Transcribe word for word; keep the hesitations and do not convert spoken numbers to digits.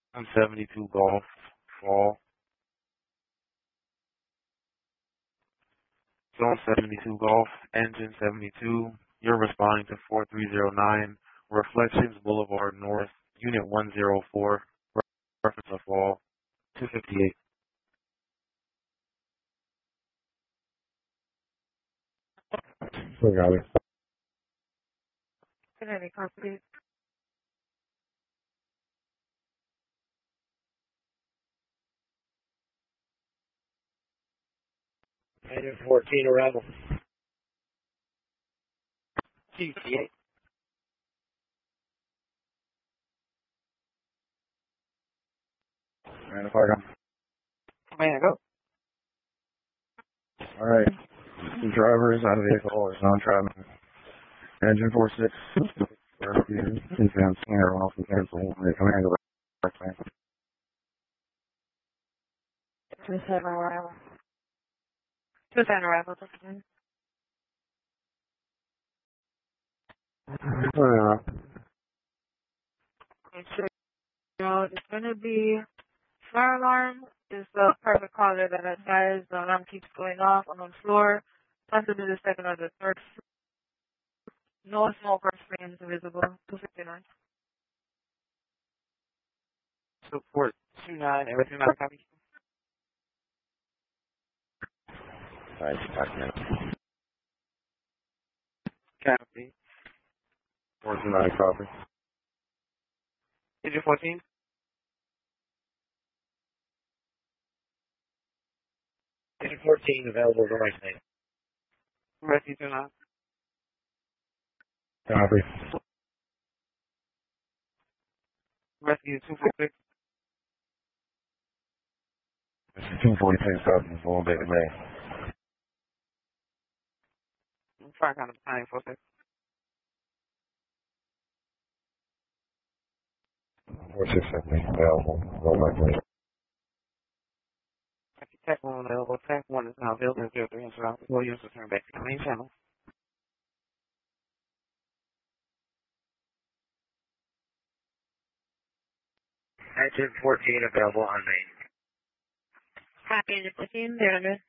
one seventy-two Golf, fall. Zone seventy-two Golf, engine seventy-two. You're responding to four three zero nine, Reflections Boulevard North, Unit one oh four, reference of fall, two fifty-eight. We got it. Can any car, please? Engine fourteen arrival. two fifty-eight. And if I Command, go. All right. The driver is out of vehicle, is on traveling. Engine four six. Rescue. Inbound scanner off and cancel. Command go back. two seven arrival. two seven arrival, just again. Okay, so it's going to be fire alarm is the perfect color that says the alarm keeps going off on the floor. Possibly the second or the third. No smoke or flames visible. two fifty-nine. Support two nine, everything not a copy. Nice, document. Copy. four two nine copy. Engine fourteen. Engine fourteen available to right name. Rescue two nine. Copy. Rescue two forty-six. two forty-six copy. Full David May. Fire kind of nine four six. four six seven available. Roll back lane. Tech one available. Tech one is now available in zero three and surround. Williams return back to the main channel. Engine fourteen available on main. Copy, engine fourteen, they're under.